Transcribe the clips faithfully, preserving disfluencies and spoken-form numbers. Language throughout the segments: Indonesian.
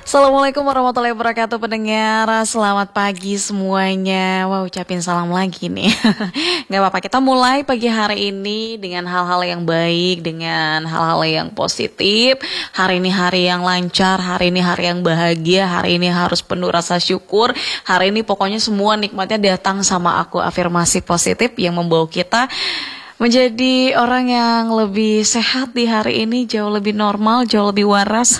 Assalamualaikum warahmatullahi wabarakatuh pendengar. Selamat pagi semuanya. Wah, ucapin salam lagi nih. Gak apa-apa, kita mulai pagi hari ini dengan hal-hal yang baik, dengan hal-hal yang positif. Hari ini hari yang lancar, hari ini hari yang bahagia, hari ini harus penuh rasa syukur. Hari ini pokoknya semua nikmatnya datang sama aku. Afirmasi positif yang membawa kita menjadi orang yang lebih sehat di hari ini, jauh lebih normal, jauh lebih waras.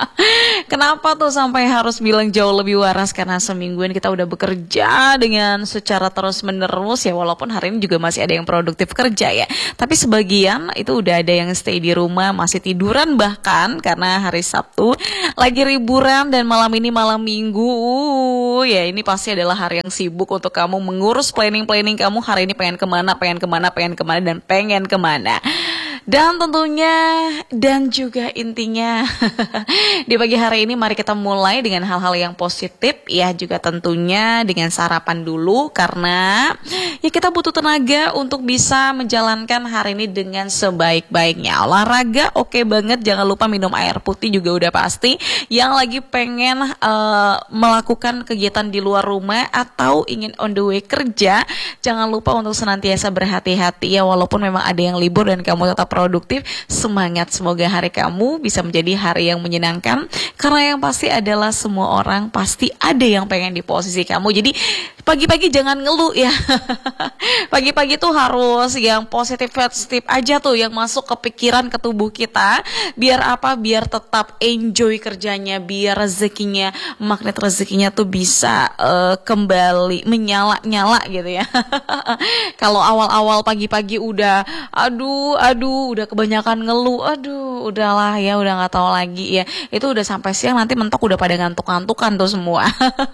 Kenapa tuh sampai harus bilang jauh lebih waras? Karena semingguan kita udah bekerja dengan secara terus menerus ya, walaupun hari ini juga masih ada yang produktif kerja ya. Tapi sebagian itu udah ada yang stay di rumah, masih tiduran bahkan karena hari Sabtu lagi liburan dan malam ini malam Minggu. Uh, ya ini pasti adalah hari yang sibuk untuk kamu mengurus planning-planning kamu hari ini pengen kemana, pengen kemana, pengen kemana dan pengen kemana. Dan tentunya dan juga intinya di pagi hari ini mari kita mulai dengan hal-hal yang positif ya, juga tentunya dengan sarapan dulu karena ya kita butuh tenaga untuk bisa menjalankan hari ini dengan sebaik-baiknya. Olahraga oke okay banget, jangan lupa minum air putih juga udah pasti. Yang lagi pengen uh, melakukan kegiatan di luar rumah atau ingin on the way kerja, jangan lupa untuk senantiasa berhati-hati ya, walaupun memang ada yang libur dan kamu tetap produktif, semangat, semoga hari kamu bisa menjadi hari yang menyenangkan, karena yang pasti adalah semua orang pasti ada yang pengen di posisi kamu. Jadi pagi-pagi jangan ngeluh ya. Pagi-pagi tuh harus yang positif positif aja tuh yang masuk ke pikiran, ke tubuh kita, biar apa, biar tetap enjoy kerjanya, biar rezekinya, magnet rezekinya tuh bisa uh, kembali menyala-nyala gitu ya. Kalau awal-awal pagi-pagi udah aduh aduh udah kebanyakan ngeluh, aduh udahlah ya, udah nggak tahu lagi ya, itu udah sampai siang nanti mentok udah pada ngantuk-ngantukan tuh semua.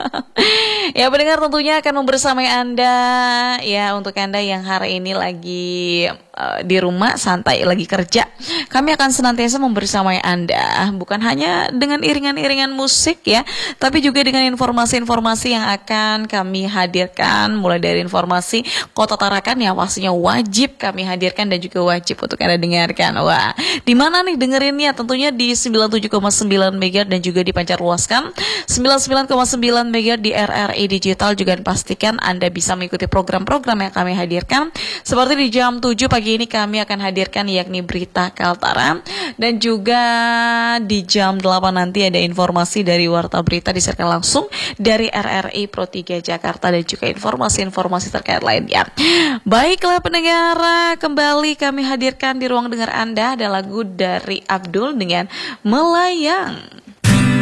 Ya pendengar, tentunya akan membersamai Anda ya, untuk Anda yang hari ini lagi uh, di rumah santai lagi kerja, kami akan senantiasa membersamai Anda, bukan hanya dengan iringan-iringan musik ya, tapi juga dengan informasi-informasi yang akan kami hadirkan, mulai dari informasi Kota Tarakan yang pastinya wajib kami hadirkan dan juga wajib untuk Anda dengarkan. Wah, di mana nih dengerinnya? Tentunya di sembilan puluh tujuh koma sembilan megahertz dan juga dipancarluaskan sembilan puluh sembilan koma sembilan megahertz di R R I Digital. Juga pastikan Anda bisa mengikuti program-program yang kami hadirkan. Seperti di jam tujuh pagi ini kami akan hadirkan yakni Berita Kaltara, dan juga di jam delapan nanti ada informasi dari Warta Berita disiarkan langsung dari R R I Pro tiga Jakarta, dan juga informasi-informasi terkait lainnya. Baiklah pendengar, kembali kami hadirkan di ruang dengar Anda ada lagu dari Abdul dengan Melayang.